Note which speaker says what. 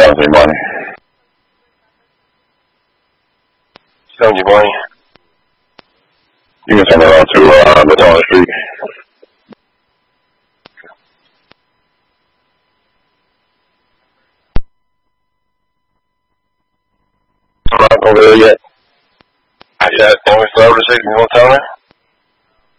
Speaker 1: 70 money.
Speaker 2: 70 money.
Speaker 1: You can send it on to Matona Street.
Speaker 2: I'm not over there yet. Yeah, only 5 to 6 in Montana.